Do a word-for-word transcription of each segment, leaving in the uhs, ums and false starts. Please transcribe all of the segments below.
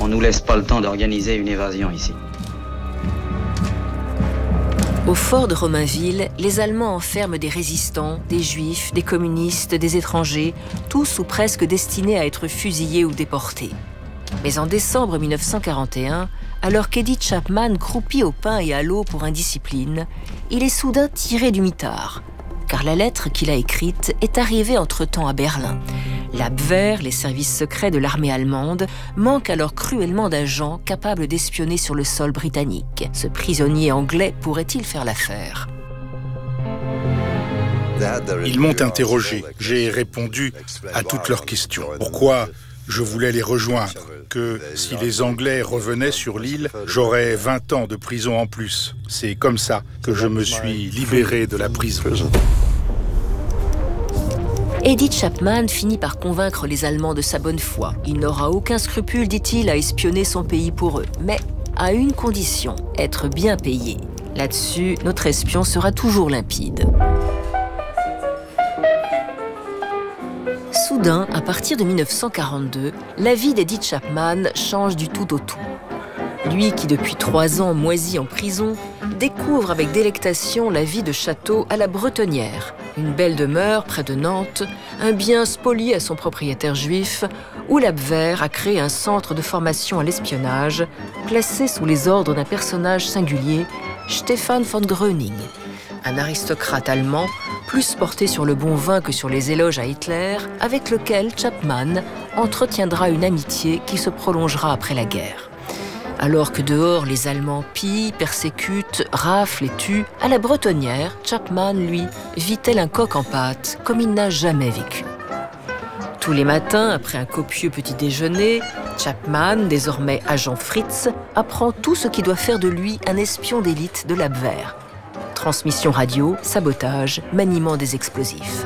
nous laisse pas le temps d'organiser une évasion ici. Au fort de Romainville, les Allemands enferment des résistants, des juifs, des communistes, des étrangers, tous ou presque destinés à être fusillés ou déportés. Mais en décembre mille neuf cent quarante et un, alors qu'Eddie Chapman croupit au pain et à l'eau pour indiscipline, il est soudain tiré du mitard, car la lettre qu'il a écrite est arrivée entre-temps à Berlin. L'Abwehr, les services secrets de l'armée allemande, manquent alors cruellement d'agents capables d'espionner sur le sol britannique. Ce prisonnier anglais pourrait-il faire l'affaire ? Ils m'ont interrogé. J'ai répondu à toutes leurs questions. Pourquoi je voulais les rejoindre ? Que si les Anglais revenaient sur l'île, j'aurais vingt ans de prison en plus. C'est comme ça que je me suis libéré de la prison. Eddie Chapman finit par convaincre les Allemands de sa bonne foi. Il n'aura aucun scrupule, dit-il, à espionner son pays pour eux. Mais à une condition, être bien payé. Là-dessus, notre espion sera toujours limpide. Soudain, à partir de mille neuf cent quarante-deux, la vie d'Eddie Chapman change du tout au tout. Lui qui, depuis trois ans, moisit en prison, découvre avec délectation la vie de château à la Bretonnière, une belle demeure près de Nantes, un bien spolié à son propriétaire juif, où l'Abwehr a créé un centre de formation à l'espionnage, placé sous les ordres d'un personnage singulier, Stefan von Gröning, un aristocrate allemand, plus porté sur le bon vin que sur les éloges à Hitler, avec lequel Chapman entretiendra une amitié qui se prolongera après la guerre. Alors que dehors, les Allemands pillent, persécutent, raflent et tuent, à la Bretonnière, Chapman, lui, vit tel un coq en pâte, comme il n'a jamais vécu. Tous les matins, après un copieux petit déjeuner, Chapman, désormais agent Fritz, apprend tout ce qui doit faire de lui un espion d'élite de l'Abwehr. Transmission radio, sabotage, maniement des explosifs.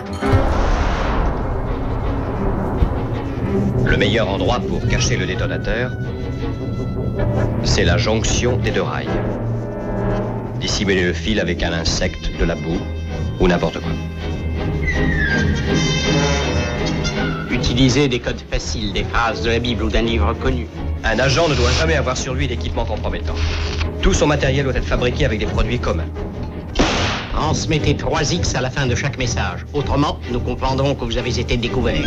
Le meilleur endroit pour cacher le détonateur, c'est la jonction des deux rails. Dissimuler le fil avec un insecte, de la boue ou n'importe quoi. Utiliser des codes faciles, des phrases de la Bible ou d'un livre connu. Un agent ne doit jamais avoir sur lui d'équipement compromettant. Tout son matériel doit être fabriqué avec des produits communs. Transmettez trois X à la fin de chaque message. Autrement, nous comprendrons que vous avez été découvert.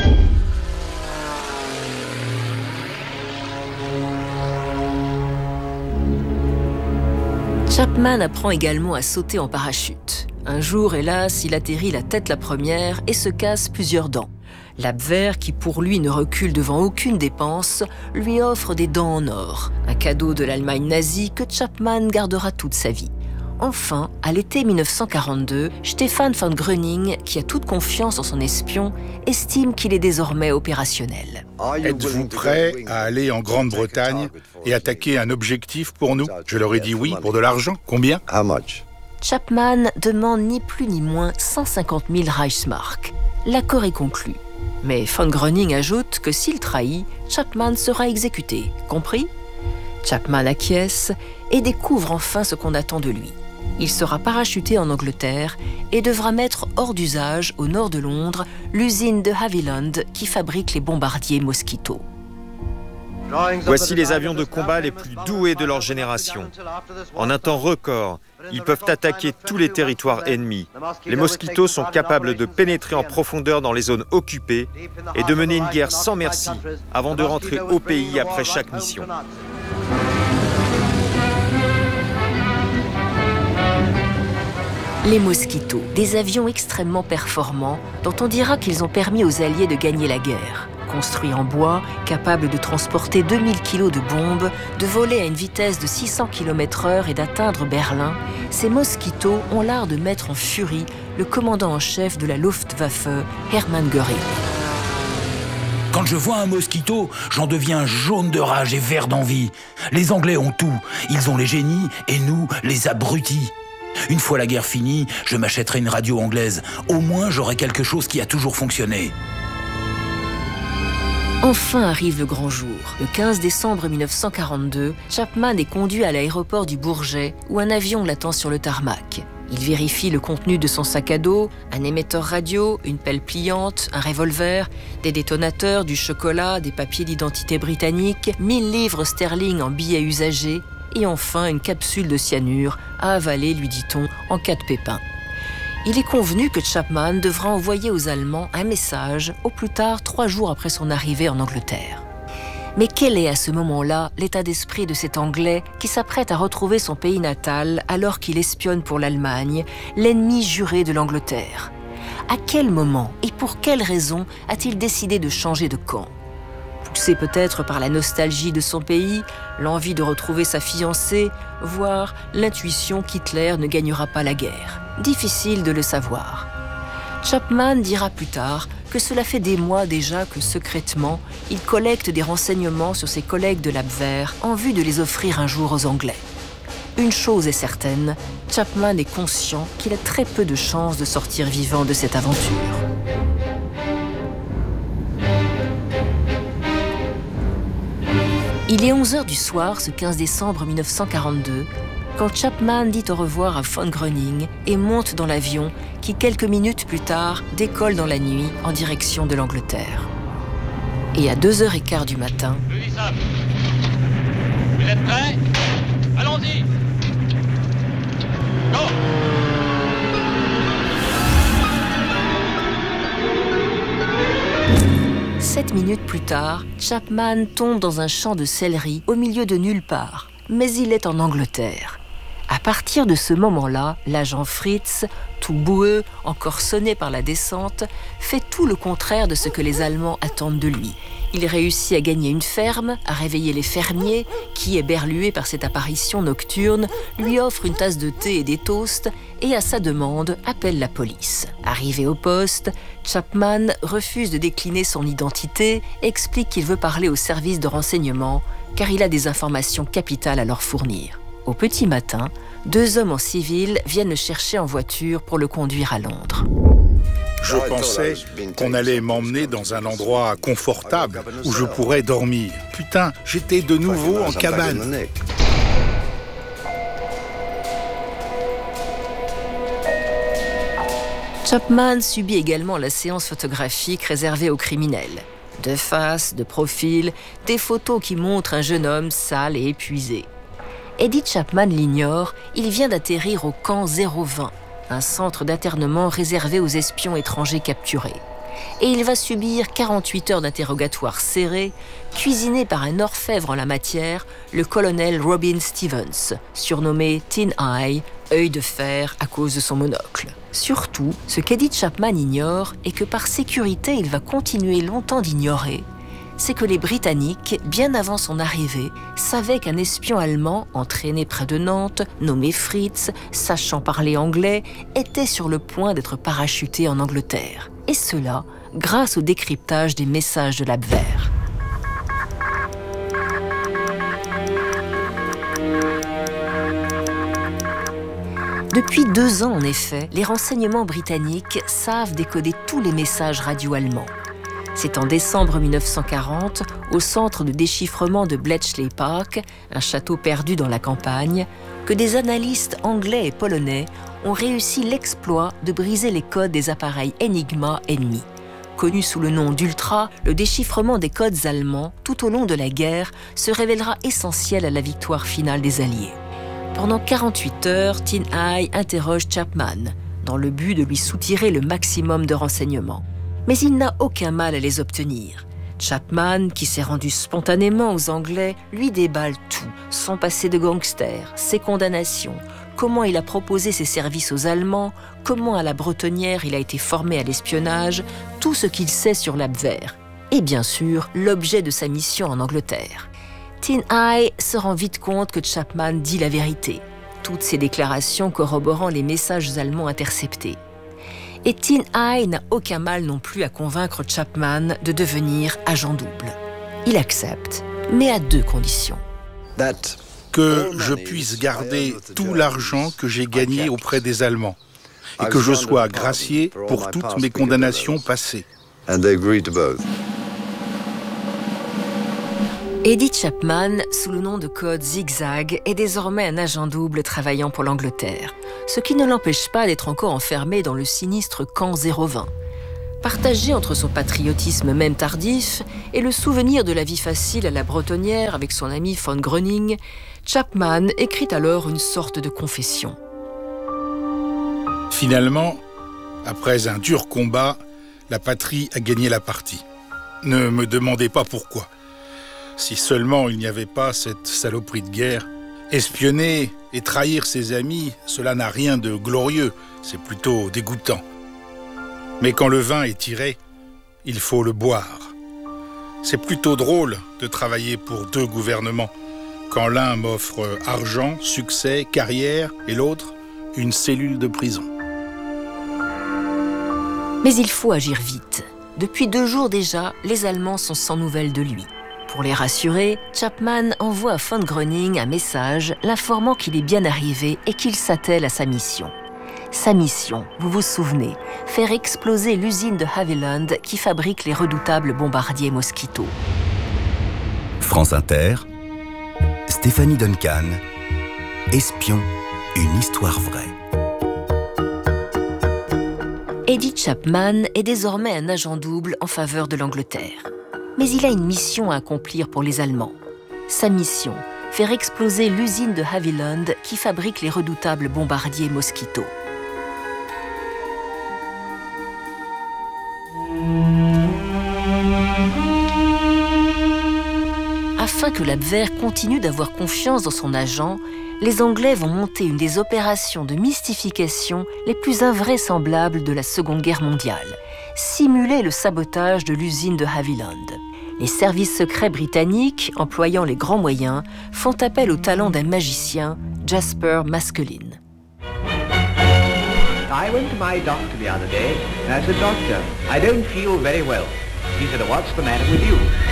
Chapman apprend également à sauter en parachute. Un jour, hélas, il atterrit la tête la première et se casse plusieurs dents. L'Abwehr, qui pour lui ne recule devant aucune dépense, lui offre des dents en or, un cadeau de l'Allemagne nazie que Chapman gardera toute sa vie. Enfin, à l'été mille neuf cent quarante-deux, Stefan von Gröning, qui a toute confiance en son espion, estime qu'il est désormais opérationnel. Êtes-vous prêt à aller en Grande-Bretagne et attaquer un objectif pour nous ? Je leur ai dit oui, pour de l'argent. Combien ? Chapman demande ni plus ni moins cent cinquante mille Reichsmark. L'accord est conclu. Mais von Gröning ajoute que s'il trahit, Chapman sera exécuté. Compris ? Chapman acquiesce et découvre enfin ce qu'on attend de lui. Il sera parachuté en Angleterre et devra mettre hors d'usage, au nord de Londres, l'usine de Havilland qui fabrique les bombardiers Mosquito. Voici les avions de combat les plus doués de leur génération. En un temps record, ils peuvent attaquer tous les territoires ennemis. Les Mosquitos sont capables de pénétrer en profondeur dans les zones occupées et de mener une guerre sans merci avant de rentrer au pays après chaque mission. Les Mosquitos, des avions extrêmement performants dont on dira qu'ils ont permis aux Alliés de gagner la guerre. Construits en bois, capables de transporter deux mille kilos de bombes, de voler à une vitesse de six cents kilomètres heure et d'atteindre Berlin, ces Mosquitos ont l'art de mettre en furie le commandant en chef de la Luftwaffe, Hermann Göring. Quand je vois un Mosquito, j'en deviens jaune de rage et vert d'envie. Les Anglais ont tout. Ils ont les génies et nous, les abrutis. Une fois la guerre finie, je m'achèterai une radio anglaise. Au moins, j'aurai quelque chose qui a toujours fonctionné. Enfin arrive le grand jour. Le quinze décembre mille neuf cent quarante-deux, Chapman est conduit à l'aéroport du Bourget, où un avion l'attend sur le tarmac. Il vérifie le contenu de son sac à dos, un émetteur radio, une pelle pliante, un revolver, des détonateurs, du chocolat, des papiers d'identité britanniques, mille livres sterling en billets usagés et enfin une capsule de cyanure à avaler, lui dit-on, en cas de pépin. Il est convenu que Chapman devra envoyer aux Allemands un message au plus tard trois jours après son arrivée en Angleterre. Mais quel est à ce moment-là l'état d'esprit de cet Anglais qui s'apprête à retrouver son pays natal alors qu'il espionne pour l'Allemagne, l'ennemi juré de l'Angleterre? À quel moment et pour quelle raison a-t-il décidé de changer de camp? Poussé peut-être par la nostalgie de son pays, l'envie de retrouver sa fiancée, voire l'intuition qu'Hitler ne gagnera pas la guerre. Difficile de le savoir. Chapman dira plus tard que cela fait des mois déjà que, secrètement, il collecte des renseignements sur ses collègues de l'Abwehr en vue de les offrir un jour aux Anglais. Une chose est certaine, Chapman est conscient qu'il a très peu de chances de sortir vivant de cette aventure. Il est onze heures du soir, ce quinze décembre mille neuf cent quarante-deux, quand Chapman dit au revoir à von Gröning et monte dans l'avion qui, quelques minutes plus tard, décolle dans la nuit en direction de l'Angleterre. Et à deux heures quinze du matin... Vous êtes prêts? Allons-y! Go! Sept minutes plus tard, Chapman tombe dans un champ de céleri au milieu de nulle part, mais il est en Angleterre. À partir de ce moment-là, l'agent Fritz, tout boueux, encore sonné par la descente, fait tout le contraire de ce que les Allemands attendent de lui. Il réussit à gagner une ferme, à réveiller les fermiers, qui, éberlués par cette apparition nocturne, lui offrent une tasse de thé et des toasts, et à sa demande, appelle la police. Arrivé au poste, Chapman refuse de décliner son identité, explique qu'il veut parler au service de renseignement, car il a des informations capitales à leur fournir. Au petit matin, deux hommes en civil viennent le chercher en voiture pour le conduire à Londres. Je pensais qu'on allait m'emmener dans un endroit confortable où je pourrais dormir. Putain, j'étais de nouveau en cabane. Chapman subit également la séance photographique réservée aux criminels. De face, de profil, des photos qui montrent un jeune homme sale et épuisé. Eddie Chapman l'ignore, il vient d'atterrir au camp zéro vingt, un centre d'internement réservé aux espions étrangers capturés. Et il va subir quarante-huit heures d'interrogatoire serré, cuisiné par un orfèvre en la matière, le colonel Robin Stevens, surnommé Tin Eye, œil de fer à cause de son monocle. Surtout, ce qu'Eddie Chapman ignore et que par sécurité il va continuer longtemps d'ignorer, c'est que les Britanniques, bien avant son arrivée, savaient qu'un espion allemand, entraîné près de Nantes, nommé Fritz, sachant parler anglais, était sur le point d'être parachuté en Angleterre. Et cela, grâce au décryptage des messages de l'Abwehr. Depuis deux ans, en effet, les renseignements britanniques savent décoder tous les messages radio allemands. C'est en décembre mille neuf cent quarante, au centre de déchiffrement de Bletchley Park, un château perdu dans la campagne, que des analystes anglais et polonais ont réussi l'exploit de briser les codes des appareils Enigma ennemis. Connu sous le nom d'Ultra, le déchiffrement des codes allemands tout au long de la guerre se révélera essentiel à la victoire finale des Alliés. Pendant quarante-huit heures, Tin Eye interroge Chapman, dans le but de lui soutirer le maximum de renseignements. Mais il n'a aucun mal à les obtenir. Chapman, qui s'est rendu spontanément aux Anglais, lui déballe tout, son passé de gangster, ses condamnations, comment il a proposé ses services aux Allemands, comment à la Bretonnière il a été formé à l'espionnage, tout ce qu'il sait sur l'Abwehr. Et bien sûr, l'objet de sa mission en Angleterre. Tin Eye se rend vite compte que Chapman dit la vérité, toutes ses déclarations corroborant les messages allemands interceptés. Et Tin Eye n'a aucun mal non plus à convaincre Chapman de devenir agent double. Il accepte, mais à deux conditions. Que je puisse garder tout l'argent que j'ai gagné auprès des Allemands et que je sois gracié pour toutes mes Eddie Chapman, sous le nom de code Zigzag, est désormais un agent double travaillant pour l'Angleterre, ce qui ne l'empêche pas d'être encore enfermé dans le sinistre camp zéro vingt. Partagé entre son patriotisme même tardif et le souvenir de la vie facile à la Bretonnière avec son ami von Gröning, Chapman écrit alors une sorte de confession. Finalement, après un dur combat, la patrie a gagné la partie. Ne me demandez pas pourquoi. Si seulement il n'y avait pas cette saloperie de guerre. Espionner et trahir ses amis, cela n'a rien de glorieux, c'est plutôt dégoûtant. Mais quand le vin est tiré, il faut le boire. C'est plutôt drôle de travailler pour deux gouvernements, quand l'un m'offre argent, succès, carrière, et l'autre, une cellule de prison. Mais il faut agir vite. Depuis deux jours déjà, les Allemands sont sans nouvelles de lui. Pour les rassurer, Chapman envoie à von Gröning un message l'informant qu'il est bien arrivé et qu'il s'attelle à sa mission. Sa mission, vous vous souvenez, faire exploser l'usine de Havilland qui fabrique les redoutables bombardiers Mosquito. France Inter, Stéphanie Duncan, Espion, une histoire vraie. Eddie Chapman est désormais un agent double en faveur de l'Angleterre. Mais il a une mission à accomplir pour les Allemands. Sa mission, faire exploser l'usine de Havilland qui fabrique les redoutables bombardiers Mosquito. Afin que l'Abwehr continue d'avoir confiance dans son agent, les Anglais vont monter une des opérations de mystification les plus invraisemblables de la Seconde Guerre mondiale, simuler le sabotage de l'usine de Havilland. Les services secrets britanniques, employant les grands moyens, font appel au talent d'un magicien, Jasper Maskelyne. I went to my doctor the other day, and I said, "Doctor, I don't feel very well." He said, "What's the matter with you?"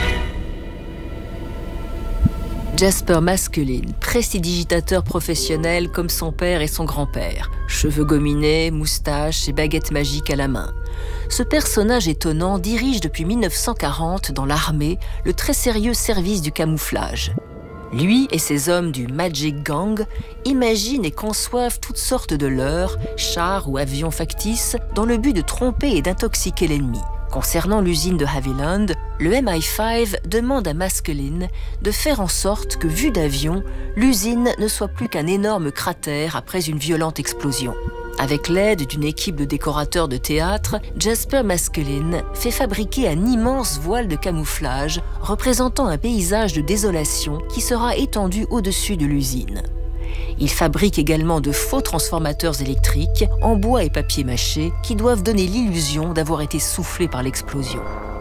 Jasper Maskelyne, prestidigitateur professionnel comme son père et son grand-père, cheveux gominés, moustaches et baguettes magiques à la main. Ce personnage étonnant dirige depuis mille neuf cent quarante dans l'armée le très sérieux service du camouflage. Lui et ses hommes du Magic Gang imaginent et conçoivent toutes sortes de leurres, chars ou avions factices dans le but de tromper et d'intoxiquer l'ennemi. Concernant l'usine de Havilland, le M I cinq demande à Maskelyne de faire en sorte que, vue d'avion, l'usine ne soit plus qu'un énorme cratère après une violente explosion. Avec l'aide d'une équipe de décorateurs de théâtre, Jasper Maskelyne fait fabriquer un immense voile de camouflage représentant un paysage de désolation qui sera étendu au-dessus de l'usine. Il fabrique également de faux transformateurs électriques en bois et papier mâché qui doivent donner l'illusion d'avoir été soufflés par l'explosion.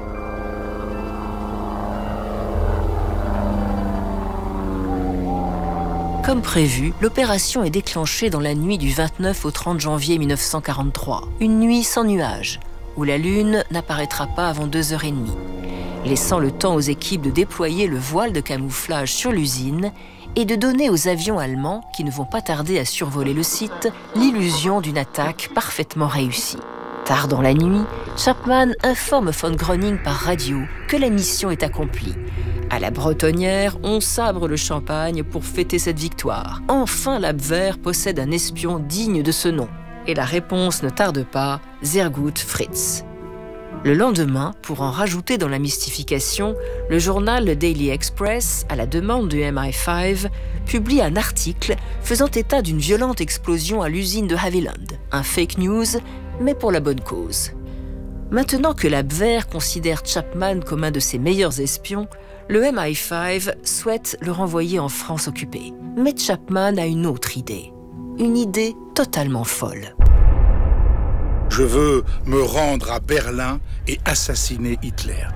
Comme prévu, l'opération est déclenchée dans la nuit du vingt-neuf au trente janvier mille neuf cent quarante-trois. Une nuit sans nuages, où la Lune n'apparaîtra pas avant deux heures trente, laissant le temps aux équipes de déployer le voile de camouflage sur l'usine et de donner aux avions allemands, qui ne vont pas tarder à survoler le site, l'illusion d'une attaque parfaitement réussie. Tard dans la nuit, Chapman informe von Gröning par radio que la mission est accomplie. À la Bretonnière, on sabre le champagne pour fêter cette victoire. Enfin, l'Abwehr possède un espion digne de ce nom. Et la réponse ne tarde pas, Sehr gut, Fritz. Le lendemain, pour en rajouter dans la mystification, le journal le Daily Express, à la demande du M I cinq, publie un article faisant état d'une violente explosion à l'usine de Havilland. Un fake news, mais pour la bonne cause. Maintenant que l'Abwehr considère Chapman comme un de ses meilleurs espions, le M I cinq souhaite le renvoyer en France occupée. Mais Chapman a une autre idée. Une idée totalement folle. Je veux me rendre à Berlin et assassiner Hitler.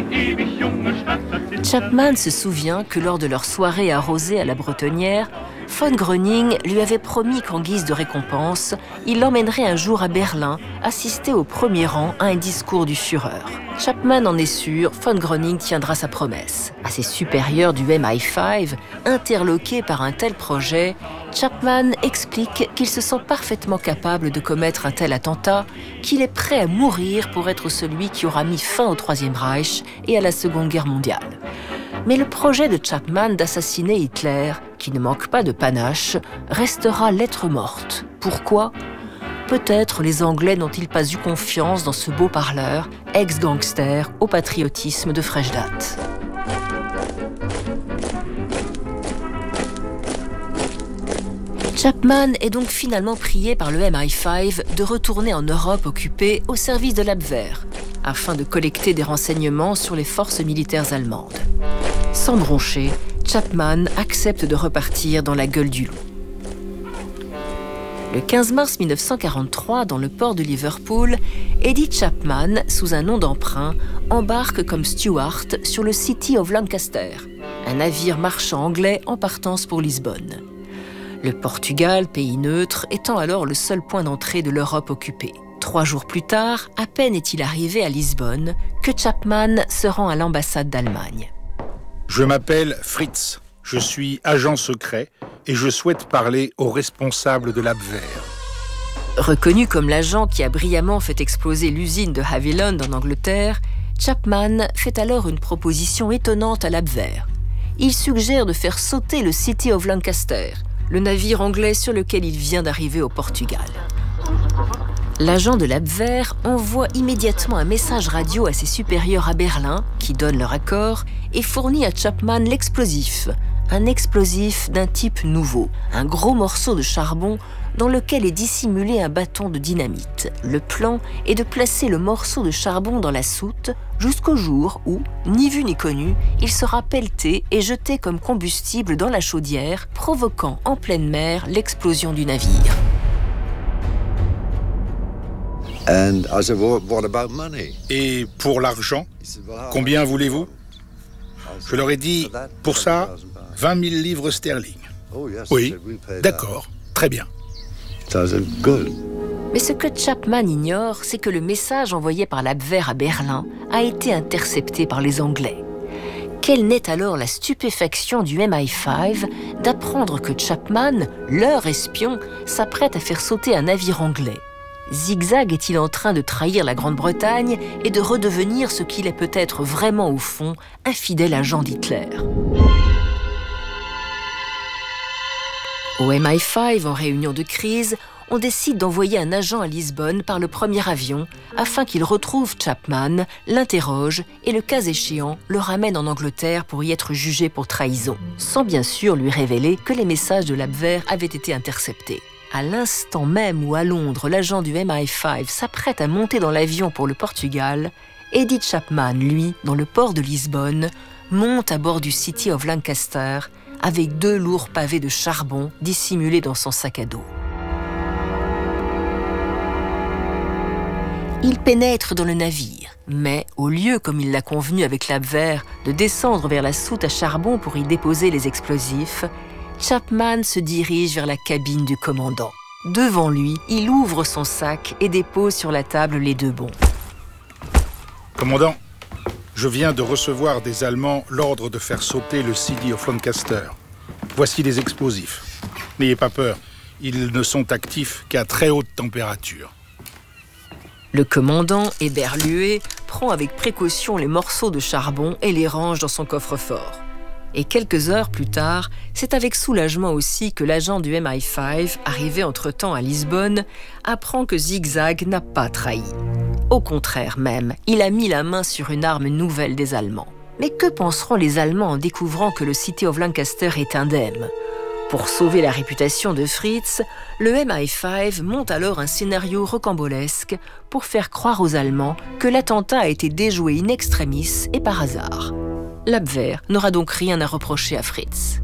Chapman se souvient que lors de leur soirée arrosée à la Bretonnière, von Gröning lui avait promis qu'en guise de récompense, il l'emmènerait un jour à Berlin assister au premier rang à un discours du Führer. Chapman en est sûr, von Gröning tiendra sa promesse. À ses supérieurs du M I cinq, interloqués par un tel projet, Chapman explique qu'il se sent parfaitement capable de commettre un tel attentat, qu'il est prêt à mourir pour être celui qui aura mis fin au Troisième Reich et à la Seconde Guerre mondiale. Mais le projet de Chapman d'assassiner Hitler, qui ne manque pas de panache, restera lettre morte. Pourquoi ? Peut-être les Anglais n'ont-ils pas eu confiance dans ce beau parleur, ex-gangster au patriotisme de fraîche date. Chapman est donc finalement prié par le M I cinq de retourner en Europe occupée au service de l'Abwehr, afin de collecter des renseignements sur les forces militaires allemandes. Sans broncher, Chapman accepte de repartir dans la gueule du loup. Le quinze mars mille neuf cent quarante-trois, dans le port de Liverpool, Eddie Chapman, sous un nom d'emprunt, embarque comme steward sur le City of Lancaster, un navire marchand anglais en partance pour Lisbonne. Le Portugal, pays neutre, étant alors le seul point d'entrée de l'Europe occupée. Trois jours plus tard, à peine est-il arrivé à Lisbonne que Chapman se rend à l'ambassade d'Allemagne. Je m'appelle Fritz, je suis agent secret et je souhaite parler aux responsables de l'Abwehr. Reconnu comme l'agent qui a brillamment fait exploser l'usine de Havilland en Angleterre, Chapman fait alors une proposition étonnante à l'Abwehr. Il suggère de faire sauter le City of Lancaster, le navire anglais sur lequel il vient d'arriver au Portugal. L'agent de l'Abwehr envoie immédiatement un message radio à ses supérieurs à Berlin, qui donnent leur accord, et fournit à Chapman l'explosif, un explosif d'un type nouveau, un gros morceau de charbon dans lequel est dissimulé un bâton de dynamite. Le plan est de placer le morceau de charbon dans la soute jusqu'au jour où, ni vu ni connu, il sera pelleté et jeté comme combustible dans la chaudière, provoquant en pleine mer l'explosion du navire. And I said, well, what about money? Et pour l'argent, combien voulez-vous? Je leur ai dit, pour ça, vingt mille livres sterling. Oui, d'accord, très bien. Mais ce que Chapman ignore, c'est que le message envoyé par l'Abwehr à Berlin a été intercepté par les Anglais. Quelle n'est alors la stupéfaction du M I cinq d'apprendre que Chapman, leur espion, s'apprête à faire sauter un navire anglais. Zigzag est-il en train de trahir la Grande-Bretagne et de redevenir ce qu'il est peut-être vraiment au fond, un fidèle agent d'Hitler? Au M I cinq, en réunion de crise, on décide d'envoyer un agent à Lisbonne par le premier avion afin qu'il retrouve Chapman, l'interroge et, le cas échéant, le ramène en Angleterre pour y être jugé pour trahison, sans bien sûr lui révéler que les messages de l'Abwehr avaient été interceptés. À l'instant même où, à Londres, l'agent du M I cinq s'apprête à monter dans l'avion pour le Portugal, Eddie Chapman, lui, dans le port de Lisbonne, monte à bord du City of Lancaster avec deux lourds pavés de charbon dissimulés dans son sac à dos. Il pénètre dans le navire, mais au lieu, comme il l'a convenu avec l'Abwehr, de descendre vers la soute à charbon pour y déposer les explosifs, Chapman se dirige vers la cabine du commandant. Devant lui, il ouvre son sac et dépose sur la table les deux bons. Commandant, je viens de recevoir des Allemands l'ordre de faire sauter le City of Lancaster. Voici les explosifs. N'ayez pas peur, ils ne sont actifs qu'à très haute température. Le commandant, éberlué, prend avec précaution les morceaux de charbon et les range dans son coffre-fort. Et quelques heures plus tard, c'est avec soulagement aussi que l'agent du M I cinq, arrivé entre-temps à Lisbonne, apprend que Zigzag n'a pas trahi. Au contraire même, il a mis la main sur une arme nouvelle des Allemands. Mais que penseront les Allemands en découvrant que le City of Lancaster est indemne? Pour sauver la réputation de Fritz, le M I cinq monte alors un scénario rocambolesque pour faire croire aux Allemands que l'attentat a été déjoué in extremis et par hasard. L'Abwehr n'aura donc rien à reprocher à Fritz.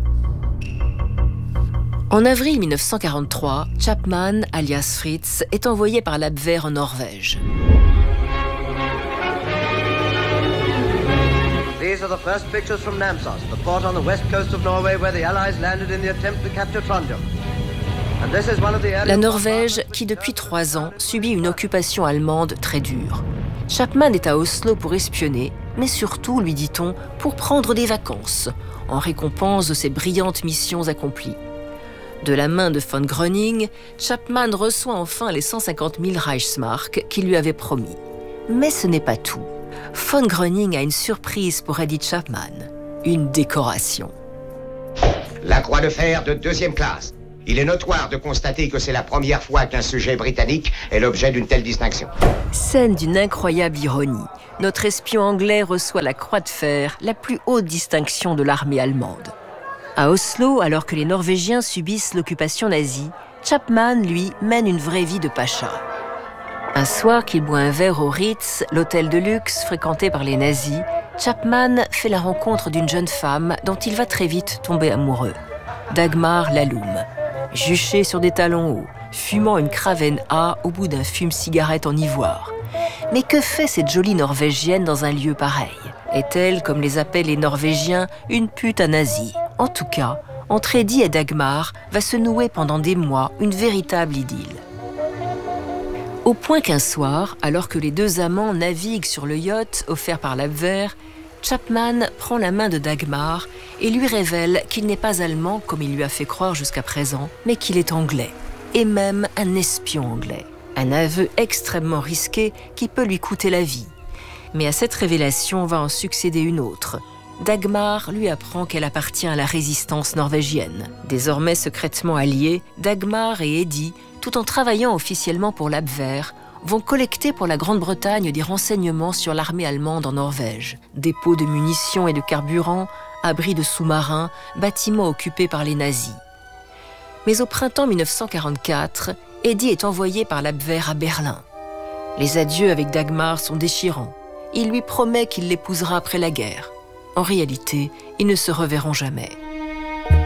En avril mille neuf cent quarante-trois, Chapman, alias Fritz, est envoyé par l'Abwehr en Norvège. These are the first pictures from Namsos, the port on the west coast of Norway where the Allies landed in the attempt to capture Trondheim. And this is one of the La Norvège, qui depuis trois ans subit une occupation allemande très dure. Chapman est à Oslo pour espionner, mais surtout, lui dit-on, pour prendre des vacances, en récompense de ses brillantes missions accomplies. De la main de von Gröning, Chapman reçoit enfin les cent cinquante mille Reichsmark qu'il lui avait promis. Mais ce n'est pas tout. Von Gröning a une surprise pour Eddie Chapman, une décoration. La croix de fer de deuxième classe. Il est notoire de constater que c'est la première fois qu'un sujet britannique est l'objet d'une telle distinction. Scène d'une incroyable ironie. Notre espion anglais reçoit la croix de fer, la plus haute distinction de l'armée allemande. À Oslo, alors que les Norvégiens subissent l'occupation nazie, Chapman, lui, mène une vraie vie de pacha. Un soir qu'il boit un verre au Ritz, l'hôtel de luxe fréquenté par les nazis, Chapman fait la rencontre d'une jeune femme dont il va très vite tomber amoureux. Dagmar Lallum, juchée sur des talons hauts, fumant une Kraven A au bout d'un fume-cigarette en ivoire. Mais que fait cette jolie Norvégienne dans un lieu pareil? Est-elle, comme les appellent les Norvégiens, une pute à nazi? En tout cas, entre Eddie et Dagmar va se nouer pendant des mois une véritable idylle. Au point qu'un soir, alors que les deux amants naviguent sur le yacht offert par l'Abwehr, Chapman prend la main de Dagmar et lui révèle qu'il n'est pas allemand comme il lui a fait croire jusqu'à présent, mais qu'il est anglais, et même un espion anglais. Un aveu extrêmement risqué qui peut lui coûter la vie. Mais à cette révélation va en succéder une autre. Dagmar lui apprend qu'elle appartient à la résistance norvégienne. Désormais secrètement alliés, Dagmar et Eddie, tout en travaillant officiellement pour l'Abwehr, vont collecter pour la Grande-Bretagne des renseignements sur l'armée allemande en Norvège. Dépôts de munitions et de carburant, abris de sous-marins, bâtiments occupés par les nazis. Mais au printemps mille neuf cent quarante-quatre, Eddie est envoyé par l'Abwehr à Berlin. Les adieux avec Dagmar sont déchirants. Il lui promet qu'il l'épousera après la guerre. En réalité, ils ne se reverront jamais.